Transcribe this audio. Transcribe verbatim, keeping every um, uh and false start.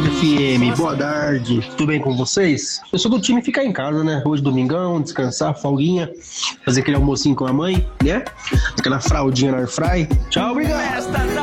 F M, boa tarde. Tudo bem com vocês? Eu sou do time ficar em casa, né? Hoje domingão, descansar, folguinha, fazer aquele almocinho com a mãe, né? Aquela fraldinha na airfry. Tchau, obrigado.